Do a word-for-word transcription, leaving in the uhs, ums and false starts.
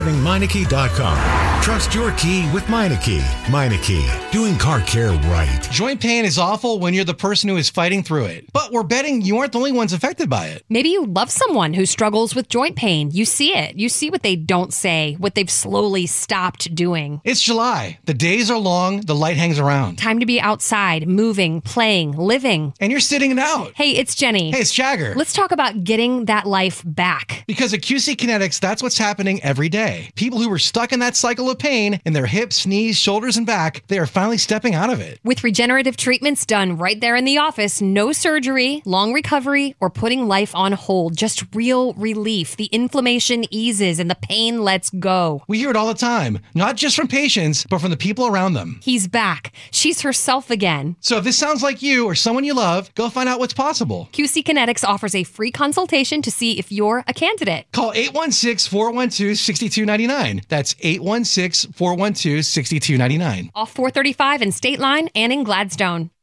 Meineke dot com. Trust your key with Meineke. Meineke, doing car care right. Joint pain is awful when you're the person who is fighting through it. But we're betting you aren't the only ones affected by it. Maybe you love someone who struggles with joint pain. You see it. You see what they don't say, what they've slowly stopped doing. It's July. The days are long. The light hangs around. Time to be outside, moving, playing, living. And you're sitting it out. Hey, it's Jenny. Hey, it's Jagger. Let's talk about getting that life back. Because at Q C Kinetics, that's what's happening every day. People who were stuck in that cycle of pain in their hips, knees, shoulders, and back, they are finally stepping out of it. With regenerative treatments done right there in the office, no surgery, long recovery, or putting life on hold, just real relief. The inflammation eases and the pain lets go. We hear it all the time, not just from patients, but from the people around them. He's back. She's herself again. So if this sounds like you or someone you love, go find out what's possible. Q C Kinetics offers a free consultation to see if you're a candidate. Call eight one six, four one two, six two nine nine. That's eight one six, four one two, six two nine nine. Off four thirty-five in State Line and in Gladstone.